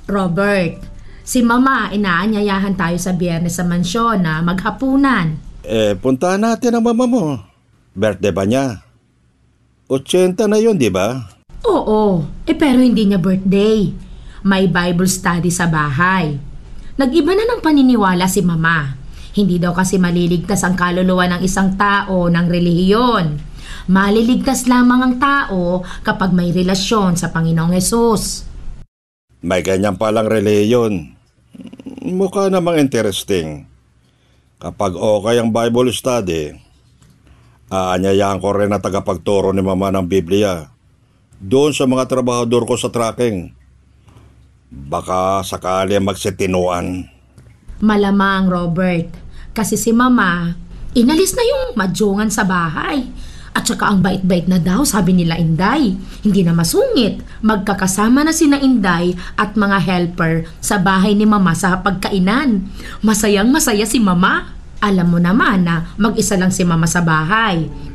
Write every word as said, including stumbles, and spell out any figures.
Robert, si Mama inaanyayahan tayo sa Biyernes sa mansyon na maghapunan. Eh, puntahan natin ang mama mo. Birthday ba niya? ochenta na yun, di ba? Oo, eh pero hindi niya birthday. May Bible study sa bahay. Nag-iba na ng paniniwala si Mama. Hindi daw kasi maliligtas ang kaluluwa ng isang tao ng relihiyon. Maliligtas lamang ang tao kapag may relasyon sa Panginoong Hesus. May ganyan palang reliyon. Mukha namang interesting. Kapag okay ang Bible study, aanyayahan ko rin na tagapagturo ni Mama ng Biblia doon sa mga trabahador ko sa tracking. Baka sakali magsitinuan. Malamang, Robert. Kasi si Mama, inalis na yung madyongan sa bahay. At saka ang bait-bait na daw, sabi nila Inday. Hindi na masungit. Magkakasama na sina Inday at mga helper sa bahay ni Mama sa pagkainan. Masayang masaya si Mama. Alam mo naman na mag-isa lang si Mama sa bahay.